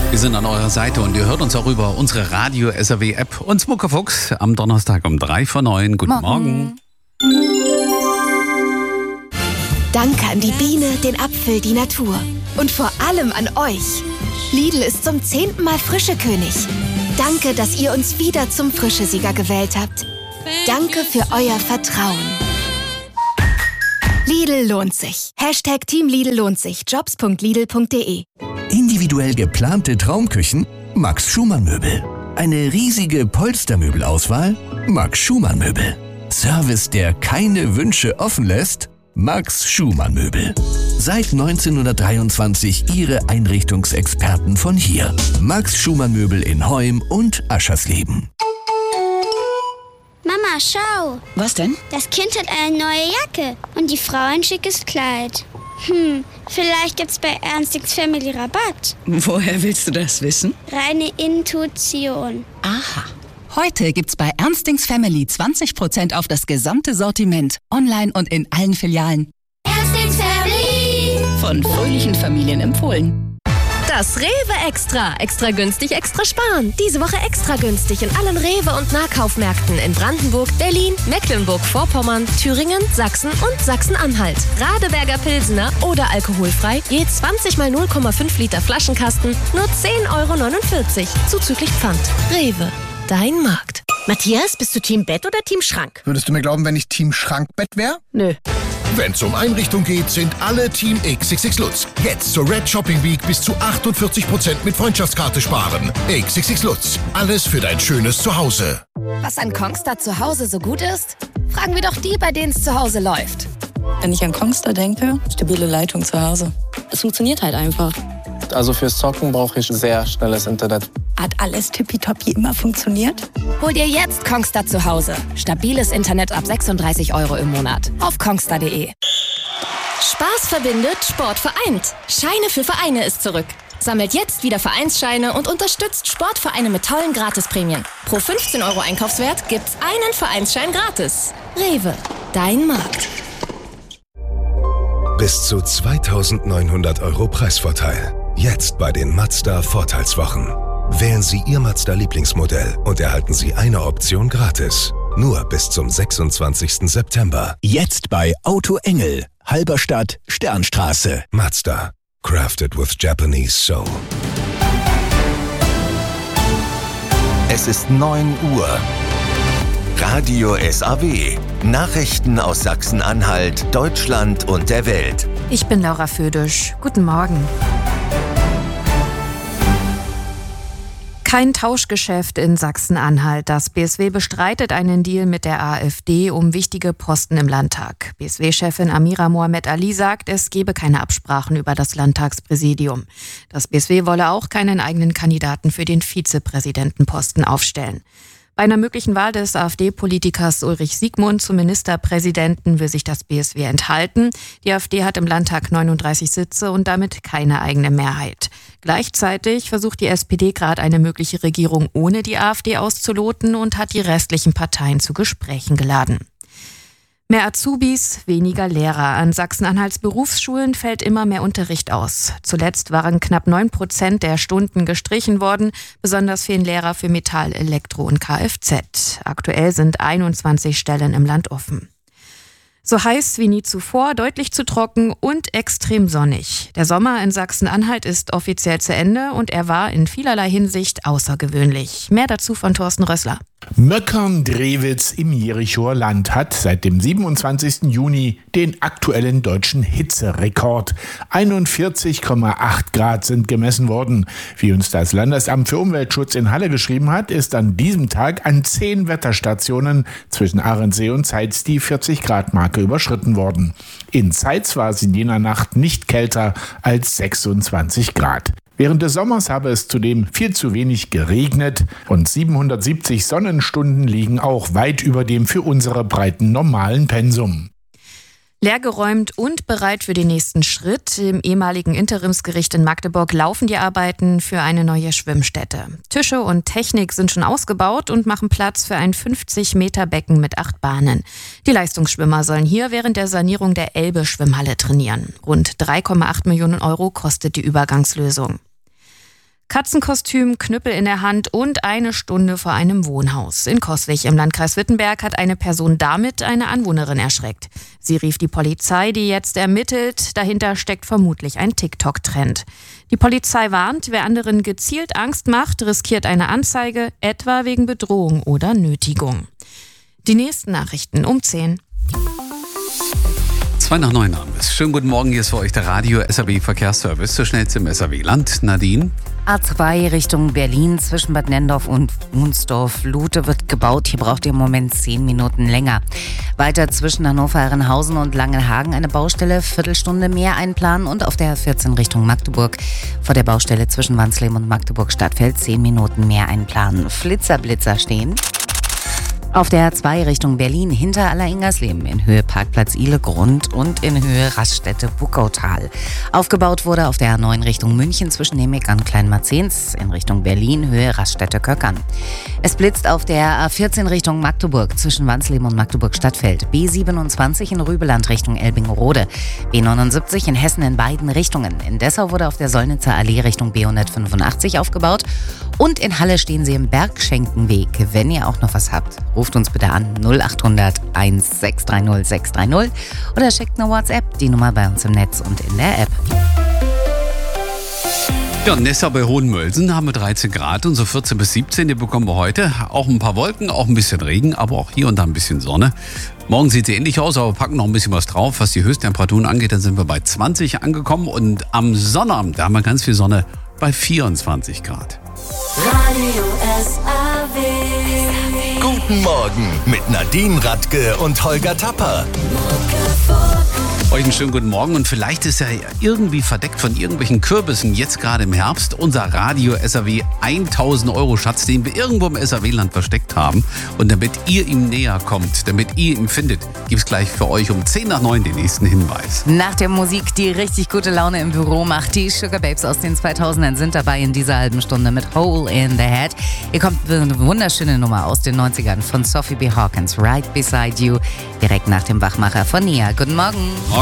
Wir sind an eurer Seite und ihr hört uns auch über unsere Radio-SAW-App und Smuckerfuchs am Donnerstag um 8:55. Guten Morgen. Danke an die Biene, den Apfel, die Natur. Und vor allem an euch. Lidl ist zum 10. Mal Frischekönig. Danke, dass ihr uns wieder zum Frischesieger gewählt habt. Danke für euer Vertrauen. Lidl lohnt sich. Hashtag Team Lidl lohnt sich. Jobs.lidl.de. Individuell geplante Traumküchen? Max Schumann Möbel. Eine riesige Polstermöbelauswahl? Max Schumann Möbel. Service, der keine Wünsche offen lässt? Max Schumann Möbel. Seit 1923 Ihre Einrichtungsexperten von hier. Max Schumann Möbel in Heum und Aschersleben. Mama, schau. Was denn? Das Kind hat eine neue Jacke und die Frau ein schickes Kleid. Vielleicht gibt's bei Ernstings Family Rabatt. Woher willst du das wissen? Reine Intuition. Aha. Heute gibt's bei Ernstings Family 20% auf das gesamte Sortiment. Online und in allen Filialen. Ernstings Family. Von fröhlichen Familien empfohlen. Das Rewe Extra. Extra günstig, extra sparen. Diese Woche extra günstig in allen Rewe- und Nahkaufmärkten in Brandenburg, Berlin, Mecklenburg-Vorpommern, Thüringen, Sachsen und Sachsen-Anhalt. Radeberger Pilsener oder alkoholfrei, je 20 mal 0,5 Liter Flaschenkasten, nur 10,49 € zuzüglich Pfand. Rewe, dein Markt. Matthias, bist du Team Bett oder Team Schrank? Würdest du mir glauben, wenn ich Team Schrankbett wäre? Nö. Wenn's um Einrichtung geht, sind alle Team XXX Lutz. Jetzt zur Red Shopping Week bis zu 48% mit Freundschaftskarte sparen. XXX Lutz. Alles für dein schönes Zuhause. Was an Kongstar zu Hause so gut ist? Fragen wir doch die, bei denen es zu Hause läuft. Wenn ich an Kongstar denke, stabile Leitung zu Hause. Es funktioniert halt einfach. Also fürs Zocken brauche ich sehr schnelles Internet. Hat alles tippitoppi immer funktioniert? Hol dir jetzt Kongstar zu Hause. Stabiles Internet ab 36 € im Monat. Auf kongstar.de. Spaß verbindet, Sport vereint. Scheine für Vereine ist zurück. Sammelt jetzt wieder Vereinsscheine und unterstützt Sportvereine mit tollen Gratisprämien. Pro 15 € Einkaufswert gibt's einen Vereinsschein gratis. Rewe, dein Markt. Bis zu 2.900 € Preisvorteil. Jetzt bei den Mazda Vorteilswochen. Wählen Sie Ihr Mazda-Lieblingsmodell und erhalten Sie eine Option gratis. Nur bis zum 26. September. Jetzt bei Auto Engel, Halberstadt, Sternstraße. Mazda. Crafted with Japanese soul. Es ist 9 Uhr. Radio SAW. Nachrichten aus Sachsen-Anhalt, Deutschland und der Welt. Ich bin Laura Födisch. Guten Morgen. Kein Tauschgeschäft in Sachsen-Anhalt. Das BSW bestreitet einen Deal mit der AfD um wichtige Posten im Landtag. BSW-Chefin Amira Mohamed Ali sagt, es gebe keine Absprachen über das Landtagspräsidium. Das BSW wolle auch keinen eigenen Kandidaten für den Vizepräsidentenposten aufstellen. Bei einer möglichen Wahl des AfD-Politikers Ulrich Siegmund zum Ministerpräsidenten will sich das BSW enthalten. Die AfD hat im Landtag 39 Sitze und damit keine eigene Mehrheit. Gleichzeitig versucht die SPD gerade eine mögliche Regierung ohne die AfD auszuloten und hat die restlichen Parteien zu Gesprächen geladen. Mehr Azubis, weniger Lehrer. An Sachsen-Anhalts Berufsschulen fällt immer mehr Unterricht aus. Zuletzt waren knapp 9% der Stunden gestrichen worden. Besonders fehlen Lehrer für Metall, Elektro und Kfz. Aktuell sind 21 Stellen im Land offen. So heiß wie nie zuvor, deutlich zu trocken und extrem sonnig. Der Sommer in Sachsen-Anhalt ist offiziell zu Ende und er war in vielerlei Hinsicht außergewöhnlich. Mehr dazu von Thorsten Rössler. Möckern-Drewitz im Jerichoer Land hat seit dem 27. Juni den aktuellen deutschen Hitzerekord. 41,8 Grad sind gemessen worden. Wie uns das Landesamt für Umweltschutz in Halle geschrieben hat, ist an diesem Tag an 10 Wetterstationen zwischen Ahrensee und Zeitz die 40-Grad-Marke überschritten worden. In Zeitz war es in jener Nacht nicht kälter als 26 Grad. Während des Sommers habe es zudem viel zu wenig geregnet und 770 Sonnenstunden liegen auch weit über dem für unsere Breiten normalen Pensum. Leergeräumt und bereit für den nächsten Schritt. Im ehemaligen Interimsgericht in Magdeburg laufen die Arbeiten für eine neue Schwimmstätte. Tische und Technik sind schon ausgebaut und machen Platz für ein 50-Meter-Becken mit 8 Bahnen. Die Leistungsschwimmer sollen hier während der Sanierung der Elbe-Schwimmhalle trainieren. Rund 3,8 Millionen € kostet die Übergangslösung. Katzenkostüm, Knüppel in der Hand und eine Stunde vor einem Wohnhaus. In Coswig im Landkreis Wittenberg hat eine Person damit eine Anwohnerin erschreckt. Sie rief die Polizei, die jetzt ermittelt. Dahinter steckt vermutlich ein TikTok-Trend. Die Polizei warnt, wer anderen gezielt Angst macht, riskiert eine Anzeige, etwa wegen Bedrohung oder Nötigung. Die nächsten Nachrichten um 10. 2 nach 9 haben wir es. Schönen guten Morgen, hier ist für euch der Radio SAW Verkehrsservice, so schnell zum SAW-Land. Nadine? A2 Richtung Berlin zwischen Bad Nenndorf und Wunsdorf. Lute wird gebaut, hier braucht ihr im Moment 10 Minuten länger. Weiter zwischen Hannover-Herrenhausen und Langenhagen eine Baustelle, Viertelstunde mehr einplanen und auf der 14 Richtung Magdeburg vor der Baustelle zwischen Wansleben und Magdeburg-Stadtfeld 10 Minuten mehr einplanen. Blitzer stehen. Auf der A2 Richtung Berlin hinter Aller-Ingersleben in Höhe Parkplatz Ile-Grund und in Höhe Raststätte-Buckautal. Aufgebaut wurde auf der A9 Richtung München zwischen Nemig und Kleinmarzens in Richtung Berlin Höhe Raststätte-Köckern. Es blitzt auf der A14 Richtung Magdeburg zwischen Wansleben und Magdeburg-Stadtfeld. B27 in Rübeland Richtung Elbingerode. B79 in Hessen in beiden Richtungen. In Dessau wurde auf der Solnitzer Allee Richtung B185 aufgebaut. Und in Halle stehen sie im Bergschenkenweg. Wenn ihr auch noch was habt, ruft uns bitte an 0800 1630 630 oder schickt eine WhatsApp, die Nummer bei uns im Netz und in der App. Ja, Nessa bei Hohenmölsen haben wir 13 Grad und so 14 bis 17, die bekommen wir heute. Auch ein paar Wolken, auch ein bisschen Regen, aber auch hier und da ein bisschen Sonne. Morgen sieht sie ähnlich aus, aber wir packen noch ein bisschen was drauf. Was die Höchsttemperaturen angeht, dann sind wir bei 20 angekommen und am Sonnabend, da haben wir ganz viel Sonne bei 24 Grad. Radio SAW. Guten Morgen mit Nadine Radke und Holger Tapper. Euch einen schönen guten Morgen und vielleicht ist er irgendwie verdeckt von irgendwelchen Kürbissen jetzt gerade im Herbst. Unser Radio SAW 1000 € Schatz, den wir irgendwo im SAW-Land versteckt haben. Und damit ihr ihm näher kommt, damit ihr ihn findet, gibt es gleich für euch um 10 nach 9 den nächsten Hinweis. Nach der Musik, die richtig gute Laune im Büro macht, die Sugar Babes aus den 2000ern sind dabei in dieser halben Stunde mit Hole in the Head. Ihr kommt eine wunderschöne Nummer aus den 90ern von Sophie B. Hawkins, Right Beside You, direkt nach dem Wachmacher von Nia. Guten Morgen.